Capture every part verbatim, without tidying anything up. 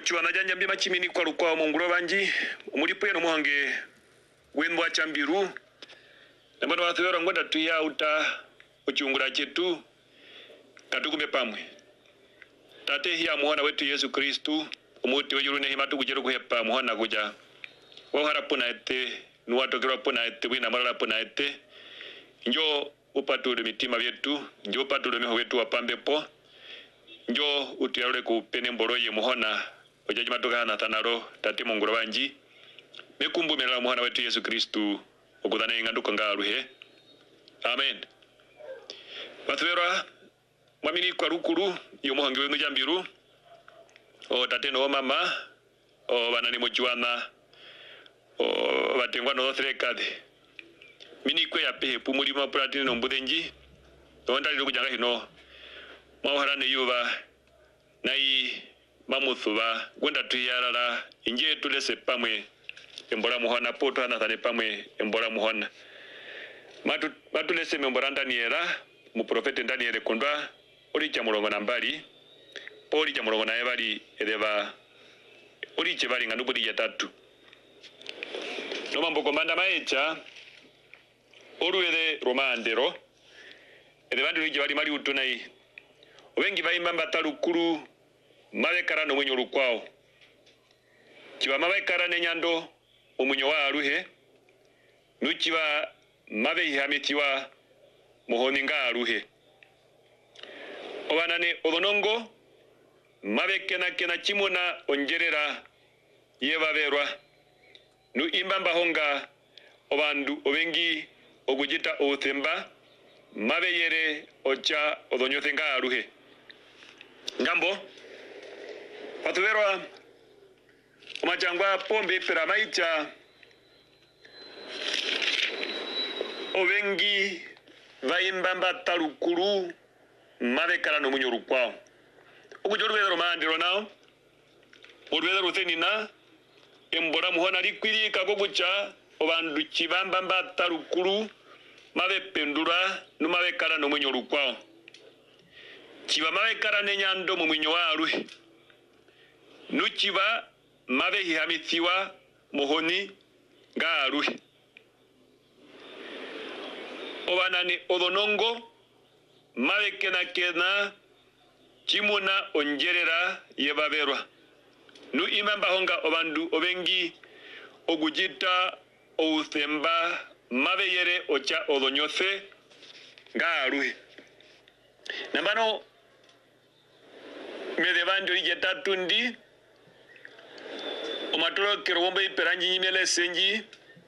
ochiwana janja mbima chimini kwa lukwa monguro banji umulipo yeno muhange wembwa chambiru nambano wathewera ngonda tuya uta ochiungura chetu katukume pamwe tate hiya muhona wetu Yesu Kristu umuti wejuru ne himatu kujero kuhepa muhona kuja wahara puna ete nuwatokera puna ete wina marala puna ete njo upatule mitima vyetu njo upatule miho wetu wapambepo njo utiyarule kupene mboroye muhona ojaji matoka na thanaro tate monguro banji mekumbu mela muhona wetu Yesu Kristu okudhana inganduko ngaruhe amen. Bathwera mwamini kwa rukuru yo muhangi wenu jambiru o tate no mama o banani mojuana o batengwa no threkade mini kwe ya pehe pumulima platini no mbudenji onda lilo kujanga hino mwaharane yuva nai mamuthuva gwenda tuyarara inje tulese pamwe embora muhona poto hana thane pamwe embora muhona matu matulese membora ndani era mu profete ndani ere kondwa oli cha mulongo nambali poli cha mulongo naye bali edeva oli che bali ngandubudi ya tatu no mambo komanda maecha oruere romandero edevandi lije bali mali utunai obengi bayimba mbatalukuru mabekara no mwenyo lukwao kiba mabekara nenyando omunyo wa aruhe nukiba mabe ihamitiwa muhoninga aruhe obanane odonongo mabe kena kena chimona onjerera yebaberwa nu imbamba honga obandu obengi ogujita othemba mabe yere ocha odonyothenga aruhe ngambo patuverwa omachangwa pombe pera maicha obengi vaimbamba talukuru mabe kala no munyoro kwao okujorwera romandiro nao orwera ruthenina embora muhona likwiri kagogucha obandu chibamba talukuru mabe pendura no mabe kala no munyoro kwao chiba mabe kala nenyando mu munyo waru nuchiba mabe hihamithiwa muhoni ngaru obanani odonongo mabe kena kena chimuna onjerera yebaberwa nu imamba honga obandu obengi ogujita outhemba mabe yere ocha odonyothe ngaru nambano medevando lije tatundi omatolo kerombo iperanji nyimele senji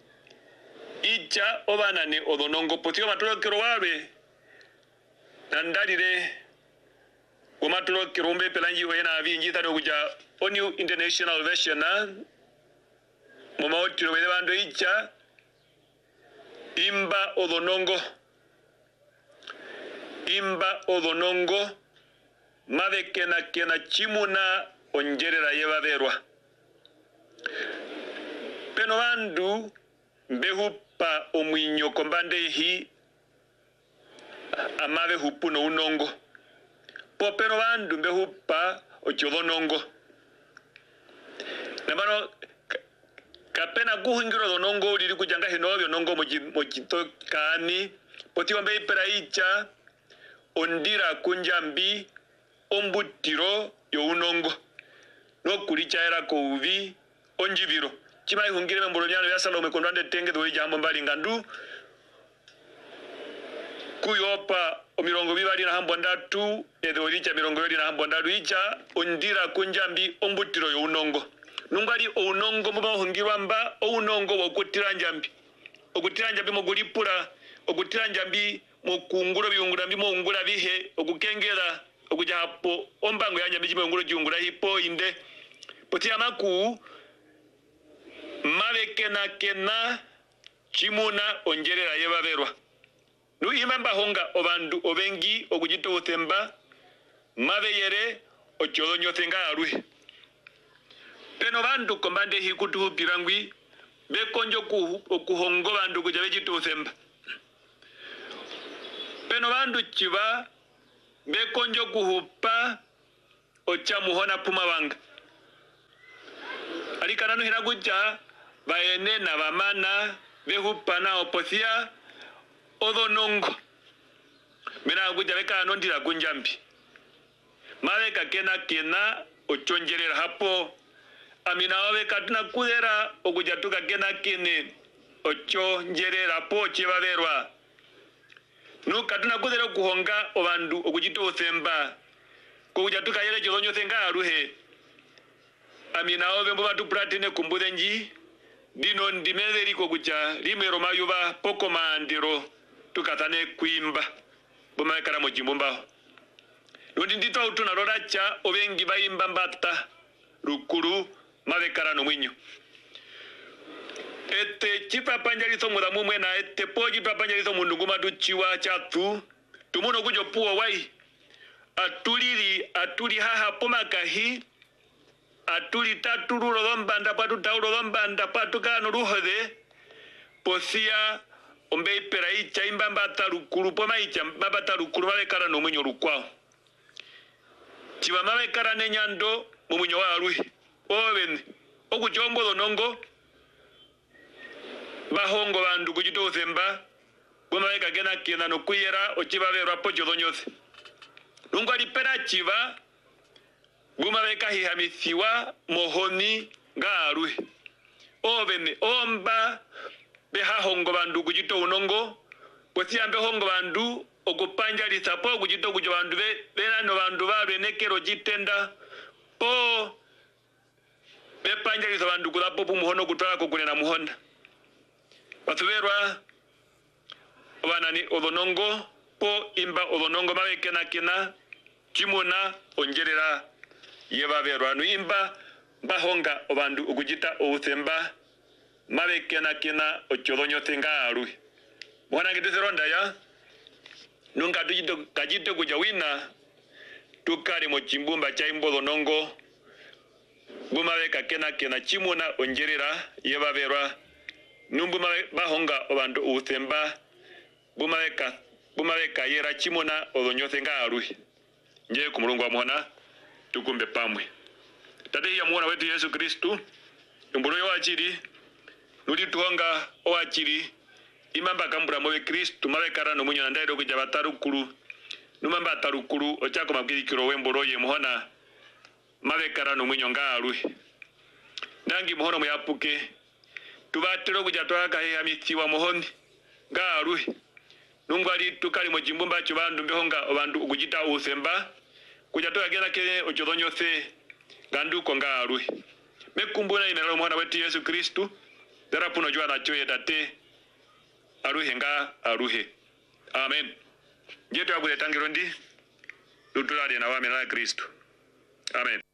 icha obanane odonongo potio matolo kerwabe nandalire omatolo kerombo iperanji oyena avinji tano kuja New International Version na momaotiro medevando icha imba odonongo imba odonongo mabe kena kena chimuna onjerera yebaberwa peno bandu mbehupa omwinyo kombande hi amabe hupu no unongo po peno bandu mbehupa ochodonongo nabano kapena kuhingiro donongo lili kujanga hinobyo nongo mojito kani potiwa mbe iperaicha ondira kunjambi ombutiro yo unongo no kulicha era ko uvi onjibiro chimai hungire memboronyano ya Salome kondwande tenge do jambo mbali ngandu kuyopa omirongo bibali na hambo ndatu edo licha mirongo bibali na hambo ndatu icha ondira kunjambi ombutiro yo unongo nungali unongo muba hungirwa mba unongo wokutira njambi okutira njambi mogulipura okutira njambi mokunguro byungura mbi mongura bihe okukengera okuja hapo ombango yanya bijime nguro jungura hipo inde potia maku mabe kena kena chimuna onjerera yebaberwa nu imamba honga obandu obengi okujito uthemba mabe yere ochodonyo thenga arwe peno bandu kombande hikutu pirangwi bekonjo ku okuhongo bandu kuja bejito uthemba peno bandu chiba bekonjo kuhupa ocha muhona puma wanga alikana no hina kuja baene na bamana behupana opothia odonongo mina kuja beka no ndira kunjambi maleka kena kena ochonjerera hapo amina wawe katuna kudera okujatuka kena kene ochonjerera hapo chibaberwa no katuna kudera kuhonga obandu okujito othemba kujatuka yele jolonyo thenga aruhe amina wawe mbo batu platine kumbudenji dino ndimeveri kokuja limero mayuba poko mandiro tukatane kuimba boma kara mo jimbomba Nundi ndito utuna roracha obengi baimba mbata rukuru mabekara no mwinyo. Ete chipa panjalizo muda mumwe na ete poji pa panjalizo mundunguma duchiwa chatu tumuno kujo puo wai atuliri atuli haha pomakahi atuli taturu rodombanda patu tauro rodombanda patu kano ruhode posia ombe ipera icha imba mbata rukuru poma icha mbata rukuru mabekara no mwinyo rukwao chiba mabekara nenyando mumunyo wa aruhi oben okuchombo donongo bahongo bandu kujito othemba bumabeka gena kena no kuyera ochiba berwa pocho donyose nungo alipera chiba bumabeka hihamisiwa mohoni nga aruhi oben omba behahongo bandu kujito unongo posiambe hongo bandu okupanja lisapo kujito kujo bandu be bena no bandu babe nekero jitenda po bepanja lisapo bandu kulapo pumuhono kutwala kokunena muhonda batuberwa obanani odonongo po imba odonongo mabekena kena kimona onjerera yebaberwa no imba bahonga obandu okujita outhemba mabekena kena ochodonyo tenga aru mwana ngiteseronda ya nunga tujito kajito kuja wina tukari mo chimbumba cha imbodo nongo bumabeka kena kena chimuna onjerera yebaberwa numbu bahonga obandu uthemba bumabeka bumabeka yera chimuna odonyothe nga aruhi nje ku mulungu wa mwana tukumbe pamwe tate ya mwana wetu Yesu Kristu umbulo wa chiri nuli tuhonga wa chiri imamba kambura mobe Kristu mabekara no munyo ndairo kuja batarukuru numamba tarukuru ochako mabwirikiro wemboro ye muhona mabekara no munyo nga aruhi nangi muhono muyapuke tubatero kuja twaka he amitiwa muhoni nga aruhi nungwali tukali mo jimbumba cyo bandu mbehonga obandu ukujita uthemba kuja twagera ke ochodonyose gandu ko nga aruhi mekumbuna imero mwana wetu Yesu Kristu darapuno jwa na choye date aruhe nga aruhe amen jeto abule tangirondi lutulali na wame na Kristu amen.